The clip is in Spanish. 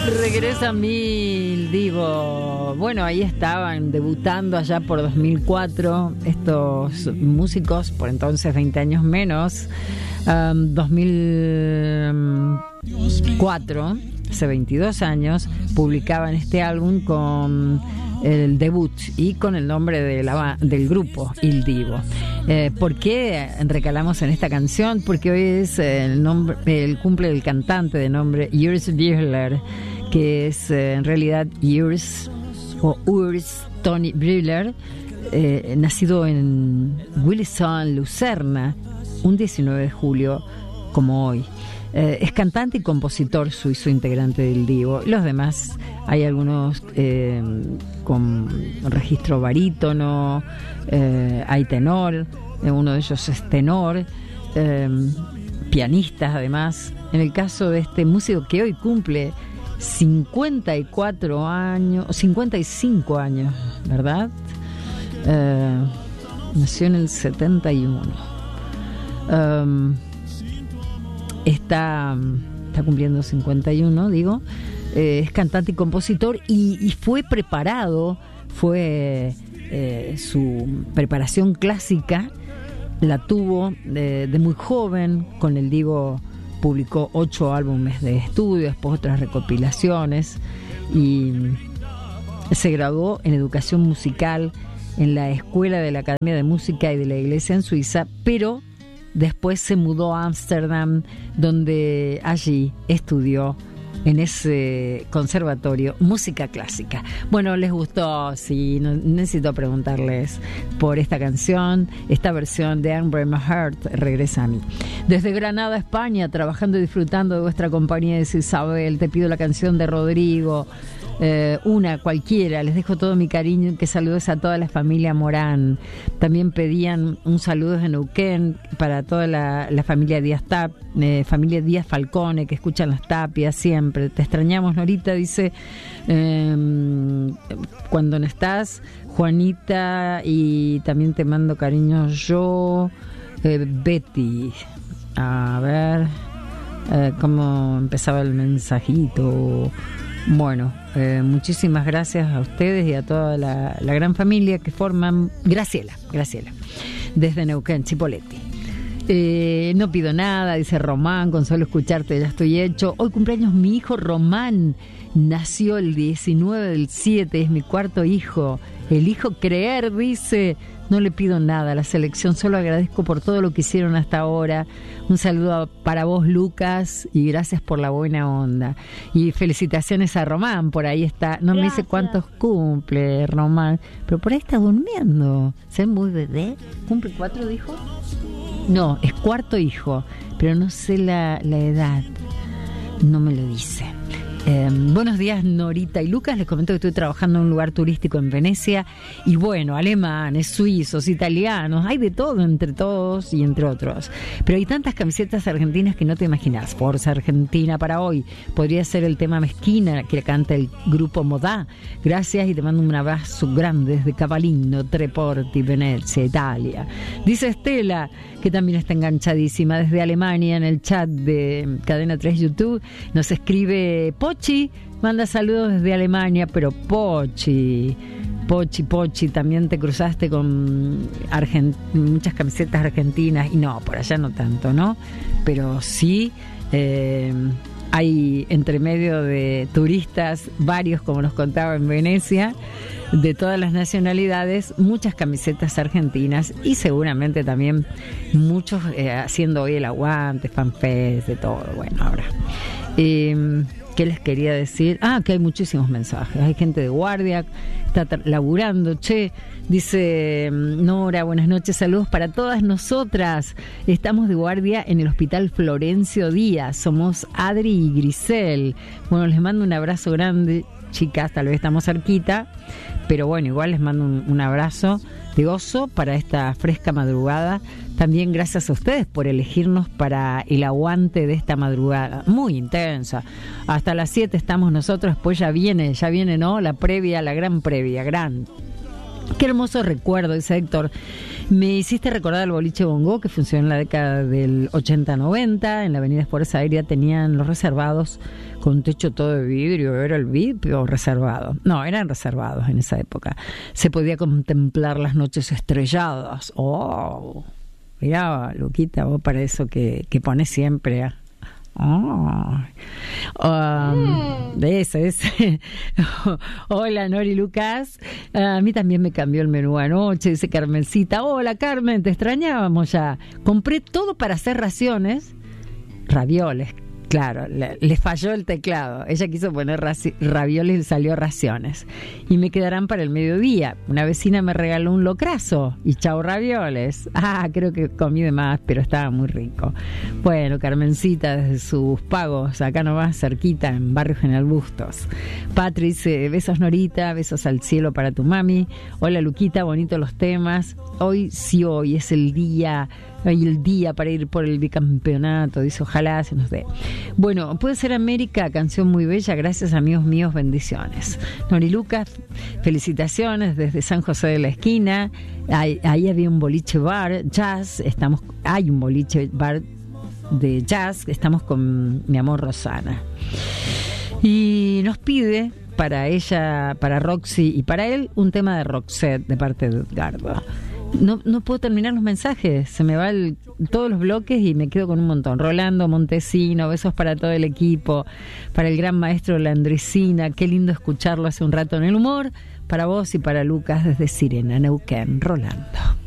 Regresa Mil Divo. Bueno, ahí estaban debutando allá por 2004 estos músicos, por entonces 20 años menos. 2004, hace 22 años, publicaban este álbum con el debut y con el nombre del grupo, Il Divo. ¿Por qué recalamos en esta canción? Porque hoy es el cumple del cantante de nombre Urs Briller, que es en realidad Urs Tony Briller, nacido en Wilson, Lucerna, un 19 de julio como hoy. Es cantante y compositor suizo, integrante del Divo. Los demás, hay algunos con registro barítono, hay tenor, uno de ellos es tenor, pianistas además. En el caso de este músico que hoy cumple 55 años, ¿verdad? Nació en el 71. Está cumpliendo 51, digo. Es cantante y compositor y fue preparado, su preparación clásica la tuvo de muy joven. Con el Divo publicó 8 álbumes de estudio, después otras recopilaciones, y se graduó en educación musical en la Escuela de la Academia de Música y de la Iglesia en Suiza, pero después se mudó a Ámsterdam, donde allí estudió en ese conservatorio música clásica. Bueno, ¿les gustó? Sí, no, necesito preguntarles por esta canción, esta versión de Anne Bremer Heart, Regresa a mí. Desde Granada, España, trabajando y disfrutando de vuestra compañía, dice Isabel. Te pido la canción de Rodrigo, una cualquiera. Les dejo todo mi cariño, que saludos a toda la familia Morán. También pedían un saludo de Neuquén para toda la familia Díaz familia Díaz Falcone, que escuchan las Tapias siempre. Te extrañamos, Norita, dice, cuando no estás, Juanita, y también te mando cariño yo, Betty. A ver cómo empezaba el mensajito. Bueno, muchísimas gracias a ustedes y a toda la gran familia que forman. Graciela, desde Neuquén, Chipoleti. No pido nada, dice Román, con solo escucharte ya estoy hecho. Hoy cumpleaños mi hijo Román, nació el 19 del 7, es mi cuarto hijo. Elijo creer, dice. No le pido nada a la selección, solo agradezco por todo lo que hicieron hasta ahora. Un saludo para vos, Lucas, y gracias por la buena onda. Y felicitaciones a Román, por ahí está. No gracias. Me dice cuántos cumple Román, pero por ahí está durmiendo. ¿Se ve muy bebé? ¿Cumple 4, dijo? No, es cuarto hijo, pero no sé la edad. No me lo dice. Buenos días, Norita y Lucas. Les comento que estoy trabajando en un lugar turístico en Venecia. Y bueno, alemanes, suizos, italianos, hay de todo entre todos y entre otros. Pero hay tantas camisetas argentinas que no te imaginas. Forza Argentina para hoy. Podría ser el tema Mezquina que canta el grupo Modà. Gracias y te mando un abrazo grande desde Cavallino, Treporti, Venecia, Italia. Dice Estela, que también está enganchadísima desde Alemania en el chat de Cadena 3 YouTube. Nos escribe Pochi, manda saludos desde Alemania, pero Pochi, también te cruzaste con muchas camisetas argentinas, y no, por allá no tanto, ¿no? Pero sí, hay entre medio de turistas, varios, como nos contaba en Venecia, de todas las nacionalidades, muchas camisetas argentinas y seguramente también muchos haciendo hoy el aguante, fanfest, de todo. Bueno, ahora, ¿qué les quería decir? Que hay muchísimos mensajes. Hay gente de guardia, está laburando. Dice Nora, buenas noches, saludos para todas nosotras. Estamos de guardia en el Hospital Florencio Díaz. Somos Adri y Grisel. Bueno, les mando un abrazo grande, chicas, tal vez estamos cerquita, pero bueno, igual les mando un abrazo de gozo para esta fresca madrugada. También gracias a ustedes por elegirnos para el aguante de esta madrugada muy intensa. Hasta las 7 estamos nosotros, después ya viene, ¿no? La previa, la gran previa, gran. Qué hermoso recuerdo, dice Héctor. Me hiciste recordar el boliche Bongo, que funcionó en la década del 80-90. En la avenida Fuerza Aérea tenían los reservados con techo todo de vidrio. ¿Era el VIP o reservado? No, eran reservados en esa época. Se podía contemplar las noches estrelladas. ¡Oh! Mirá, Luquita, vos para eso que pones siempre. Ese. Hola, Nori Lucas. A mí también me cambió el menú anoche, dice Carmencita. Hola, Carmen, te extrañábamos ya. Compré todo para hacer raciones, ravioles. Claro, le falló el teclado. Ella quiso poner ravioles y salió raciones. Y me quedarán para el mediodía. Una vecina me regaló un locrazo y chau ravioles. Creo que comí de más, pero estaba muy rico. Bueno, Carmencita, desde sus pagos, acá nomás, cerquita, en Barrio General Bustos. Patrice, besos Norita, besos al cielo para tu mami. Hola, Luquita, bonitos los temas. Hoy es el día... Hay el día para ir por el bicampeonato, dice, ojalá se nos dé. Bueno, Puede Ser América, canción muy bella, gracias amigos míos, bendiciones. Nori Lucas, felicitaciones desde San José de la Esquina. Ahí había un boliche bar, jazz, hay un boliche bar de jazz, estamos con mi amor Rosana. Y nos pide para ella, para Roxy y para él, un tema de Roxette de parte de Edgardo. No puedo terminar los mensajes, se me va todos los bloques y me quedo con un montón. Rolando Montesino, besos para todo el equipo, para el gran maestro Landricina, qué lindo escucharlo hace un rato en el humor, para vos y para Lucas desde Sirena, Neuquén, Rolando.